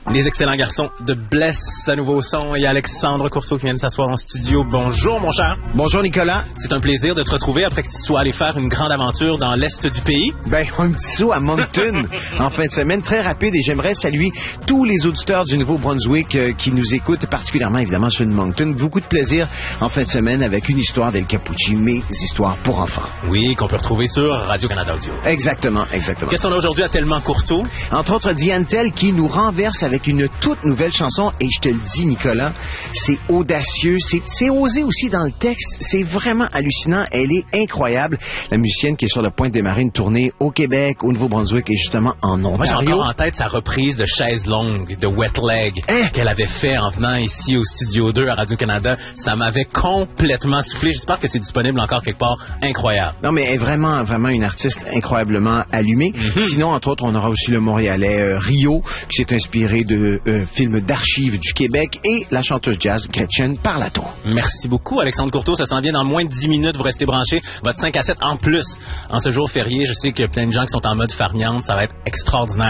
Les excellents garçons de Bless à nouveau son et Alexandre Courteau qui vient de s'asseoir en studio. Bonjour mon cher. Bonjour Nicolas. C'est un plaisir de te retrouver après que tu sois allé faire une grande aventure dans l'est du pays. Ben, un petit saut à Moncton en fin de semaine, très rapide, et j'aimerais saluer tous les auditeurs du Nouveau-Brunswick qui nous écoutent, particulièrement évidemment ceux de Moncton. Beaucoup de plaisir en fin de semaine avec une histoire d'El Capucci, mes histoires pour enfants. Oui, qu'on peut retrouver sur Radio-Canada Audio. Exactement. Qu'est-ce qu'on a aujourd'hui à Tellement Courteau? Entre autres, Diane Tell qui nous renverse avec une toute nouvelle chanson, et je te le dis, Nicolas, c'est audacieux, c'est osé aussi dans le texte, c'est vraiment hallucinant, elle est incroyable. La musicienne qui est sur le point de démarrer une tournée au Québec, au Nouveau-Brunswick et justement en Ontario. Moi, j'ai encore en tête sa reprise de Chaise longue, de Wet Leg, qu'elle avait fait en venant ici au Studio 2 à Radio-Canada. Ça m'avait complètement soufflé. J'espère que c'est disponible encore quelque part. Incroyable. Non, mais elle est vraiment une artiste incroyablement allumée. Sinon, entre autres, on aura aussi le Montréalais Rio, qui s'est inspiré de film d'archives du Québec, et la chanteuse jazz Gretchen Parlato. Merci beaucoup, Alexandre Courteau. Ça s'en vient dans moins de 10 minutes. Vous restez branchés. Votre 5 à 7 en plus. En ce jour férié, je sais qu'il y a plein de gens qui sont en mode farniente. Ça va être extraordinaire.